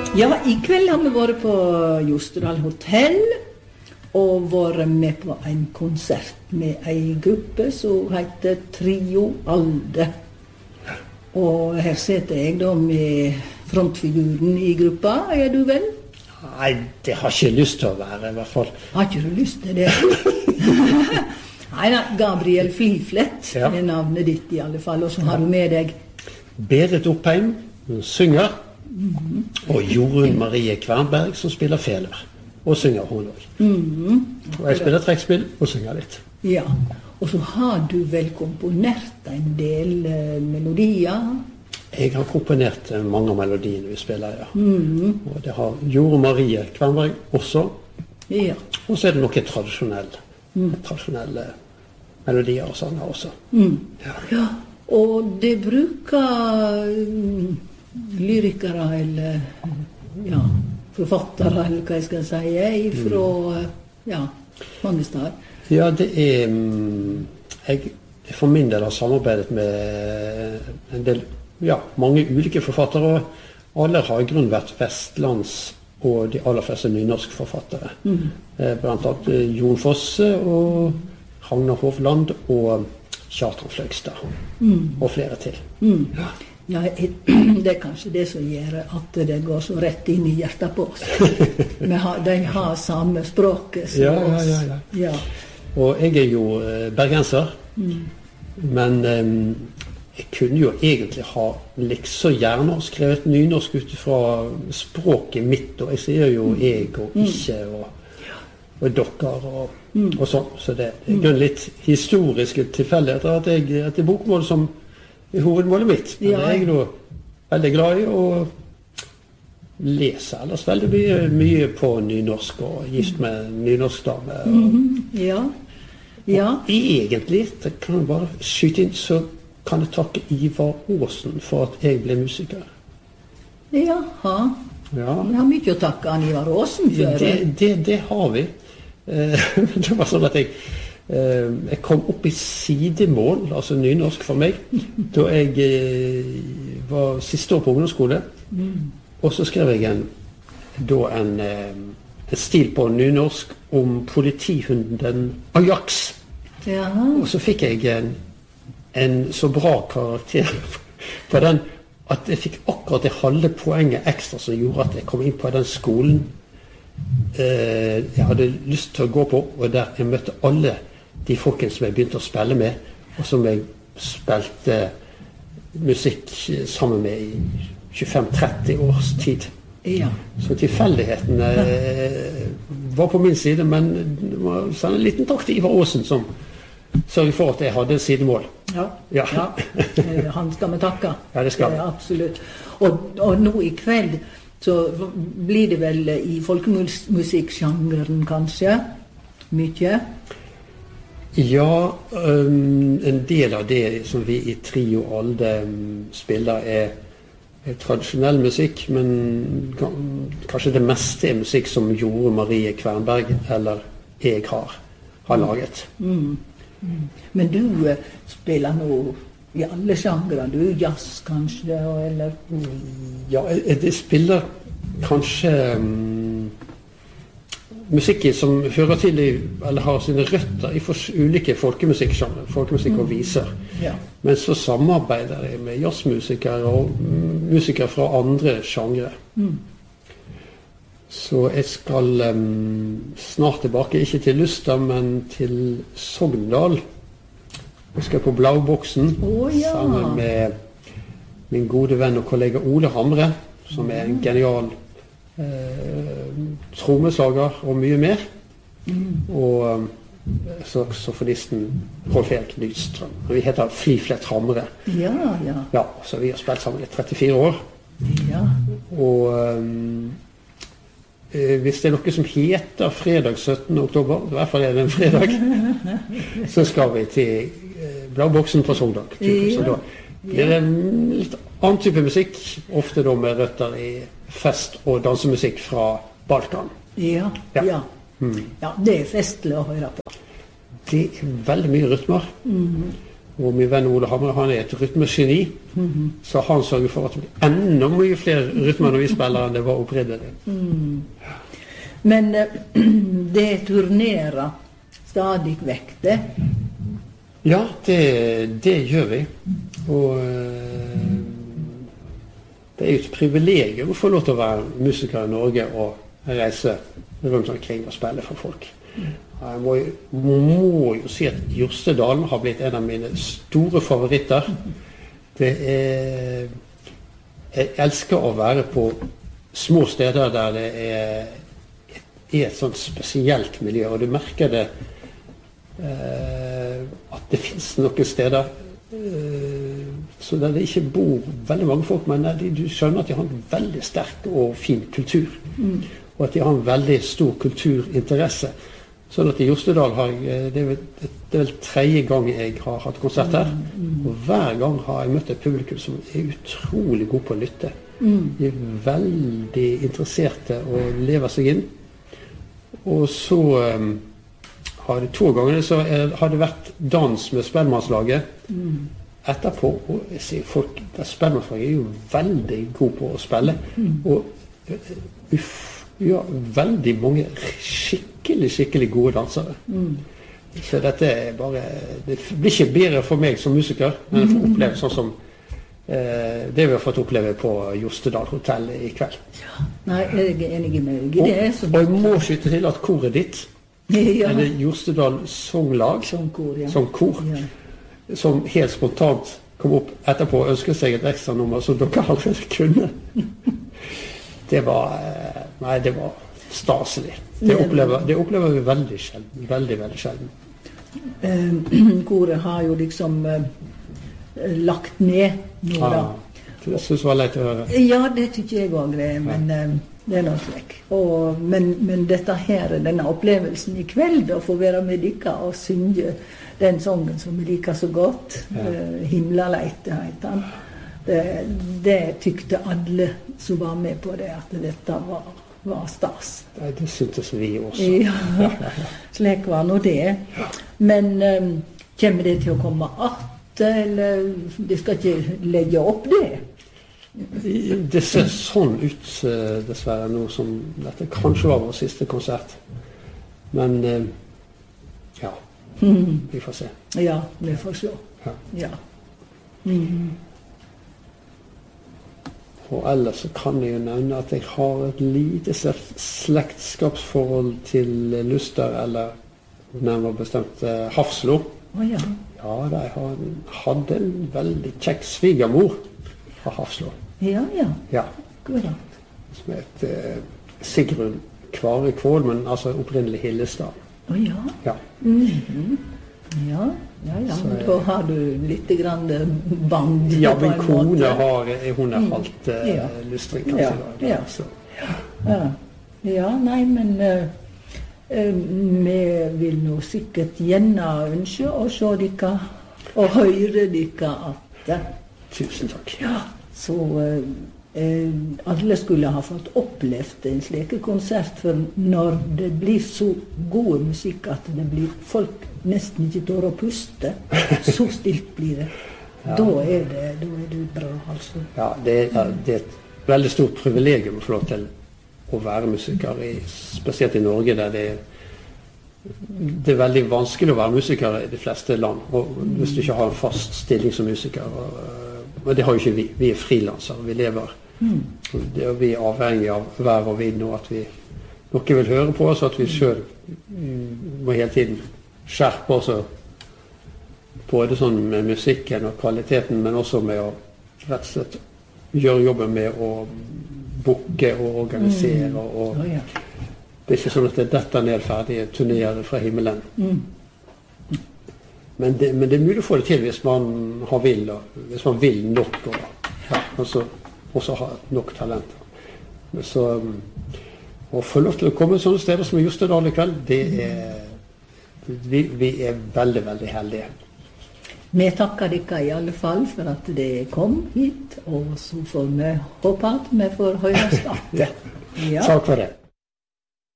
Ja, i kveld har vi vært på Jostedal Hotel og vært med på en konsert med en gruppe som heter Trio Alde. Og her sitter jeg da med frontfiguren i gruppa, du vel? Nei, det har ikke lyst til å være, i hvert fall. Har ikke du lyst til det? Nei, Gabriel Fliflet er navnet ditt i alle fall, og så har du med deg Berit Oppheim, hun synger, og Jorunn Marie Kvernberg, som spiller feler, og synger hun også. Og jeg spiller trekkspill og synger litt. Ja, og så har du vel komponert en del melodier? Jeg har komponert mange av melodiene vi spiller, ja. Og det har Jorunn Marie Kvernberg også. Ja. Og så er det noen tradisjonelle melodier og sanger også. Ja, og det bruker lyrikere eller forfattere, eller hva jeg skal si, fra mange steder. Ja, det er jeg for min del har samarbeidet med en del, mange ulike forfattere, og alle har i grunn vært vestlands og de aller fleste nynorsk forfattere. Blant annet Jon Fosse og Ragnar Hovland og Kjartan Fløgstad og flere til. Ja, det er kanskje det som gjør at det går så rett inn i hjertet på oss. De har samme språket som oss. Ja. Og jeg er jo bergenser, men jeg kunne jo egentlig ha liksom gjerne skrevet nynorsk ut fra språket mitt, og jeg sier jo jeg og ikke og dere og sånn. Så det er litt historiske tilfeldigheter at det er bokmål som er hovedmålet mitt. Men jeg er nå veldig glad i å lese ellers veldig mye på nynorsk og gift med nynorsk dame. Og egentlig, det kan jeg bare skyte inn, så kan jeg takke Ivar Aasen for at jeg ble musiker. Jaha. Ja. Vi har mye å takke an Ivar Aasen for. Det har vi. Det var sånn at jeg kom opp i sidemål, altså nynorsk for meg, da jeg var siste år på ungdomsskole. Og så skrev jeg en stil på nynorsk om politihunden Ajax. Og så fikk jeg en så bra karakter på den, at jeg fikk akkurat det halve poenget ekstra som gjorde at jeg kom inn på den skolen jeg hadde lyst til å gå på, og der jeg møtte alle de folkene som jeg begynte å spille med, og som jeg spilte musikk sammen med i 25-30 års tid. Så tilfeldighetene var på min side, men det var en liten takk til Ivar Aasen som sørget for at jeg hadde sidemål. Ja. Han skal vi takke. Ja, det skal vi. Absolutt. Og nå i kveld så blir det vel i folkemusikksjangeren kanskje mye? Ja, en del av det som vi i Trio Alde spiller er tradisjonell musikk, men kanskje det meste er musikk som Jorunn Marie Kvernberg eller jeg har laget. Men du spiller nå i alle sjangre, du jazz kanskje, eller? Ja, jeg spiller kanskje musikk som hører til eller har sine røtter i ulike folkemusikksjangre, folkemusikk og viser. Men så samarbeider jeg med jazzmusikere og musikere fra andre sjangre. Så jeg skal snart tilbake, ikke til Luster, men til Sogndal. Jeg skal på Blauboksen sammen med min gode venn og kollega Ole Hamre, som er en genial trommeslager og mye mer. Og saksofonisten Rolf Erik Nydstrøm. Vi heter Fliflet Hamre. Ja, så vi har spilt sammen i 34 år. Og hvis det er noe som heter fredag 17. oktober, i hvert fall er det en fredag, så skal vi til Blauboksen på Sogndal. Så da blir det litt annen type musikk, ofte da med røtter i fest- og dansemusikk fra Balkan. Ja, det er festlig å høre på. Det er veldig mye rytmer. Og min venn Ole Hamre, han et rytmegeni, så han sørger for at det blir enda mye flere rytmer når vi spiller enn det var opprinnelig. Men det turnerer stadig vekk, det? Ja, det gjør vi. Og det jo et privilegium å få lov til å være musiker i Norge og reise rundt omkring og spille for folk. Jeg må jo si at Jostedalen har blitt en av mine store favoritter. Jeg elsker å være på små steder der det et sånt spesielt miljø, og du merker det at det finnes noen steder så der det ikke bor veldig mange folk, men du skjønner at de har en veldig sterk og fin kultur, og at de har en veldig stor kulturinteresse. Sånn at i Jostedal det er vel 3. gang jeg har hatt konsert her, og hver gang har jeg møtt et publikum som utrolig god på å lytte. De veldig interesserte og lever seg inn. Og så har det 2 ganger så har det vært dans med Spellemannslaget etterpå, og jeg sier folk, Spellemannslaget jo veldig god på å spille, og ja, veldig mange skikkelig gode dansere. Så dette bare, det blir ikke bedre for meg som musiker, men jeg får oppleve sånn som det vi har fått oppleve på Jostedal Hotel i kveld. Ja, nei, jeg enig med deg. Og jeg må skyte til at koret ditt, eller Jostedal Songlag, Songkor, som helt spontant kom opp etterpå og ønsket seg et ekstra nummer som dere allerede kunne. Det var staselig. Det opplever vi veldig sjelden. Veldig sjelden. Koret har jo liksom lagt ned nå da. Det synes jeg var leit å høre. Ja, det tykker jeg var greit, men det noe slik. Men dette her, denne opplevelsen i kveld, å få være med dere og synge den sangen som vi liker så godt, Himlaleite heter den. Det tykte alle som var med på det, at dette var stas. Det syntes vi også. Ja, slik var nå det. Men kommer det til å komme att, eller de skal ikke legge opp det? Det ser sånn ut, dessverre, nå som dette kanskje var vår siste konsert. Men, ja, vi får se. Ja, vi får se. Ja. Og ellers så kan jeg jo nevne at jeg har et lite slektskapsforhold til Luster, eller nærmere bestemt Hafslo. Ja. Ja, jeg hadde en veldig kjekk svigermor fra Hafslo. Ja. Akkurat. Som het Sigrun Kvare Kvål, men altså opprinnelig Hillestad. Ja. Ja, da har du litt grann band. Ja, min kone hun halvt lystring, kanskje. Ja, nei, men vi vil nå sikkert gjerne ønske å se dere og høre dere at. Tusen takk. Ja, så alle skulle ha fått opplevd en slik konsert, for når det blir så god musikk at det blir folk nesten ikke tør å puste, så stilt blir det. Da er det bra, altså. Ja, det er et veldig stort privilegium å få lov til å være musiker, spesielt i Norge, der det er veldig vanskelig å være musiker i de fleste land, og hvis du ikke har en fast stilling som musiker. Og det har jo ikke vi. Vi er frilansere, vi lever. Vi er avhengig av vær og vind, og at noen vil høre på oss, at vi selv må hele tiden skjerpe oss, både sånn med musikken og kvaliteten, men også med å rett og slett gjøre jobben med å booke og organisere. Og det er ikke sånn at det detter ned ferdige turnerer fra himmelen. Men det er mulig å få det til hvis man hvis man vil nok, og også har nok talent. Så å få lov til å komme sånne steder som Jostedal i kveld, vi er veldig, veldig heldige. Vi takker dere i alle fall for at dere kom hit, og så får vi håpe at vi får høre starten. Takk for det.